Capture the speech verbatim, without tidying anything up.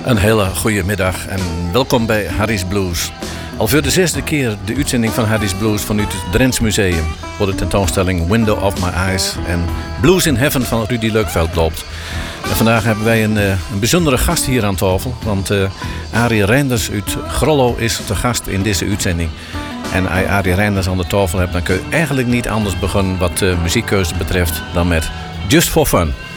Een hele goede middag en welkom bij Harry's Blues. Al voor de zesde keer de uitzending van Harry's Blues vanuit het Drents Museum, waar de tentoonstelling Window of My Eyes en Blues in Heaven van Rudy Leukveld loopt. En vandaag hebben wij een, een bijzondere gast hier aan tafel, want uh, Arie Reinders uit Grollo is de gast in deze uitzending. En als je Arie Reinders aan de tafel hebt, dan kun je eigenlijk niet anders beginnen wat uh, muziekkeuze betreft dan met Just for Fun.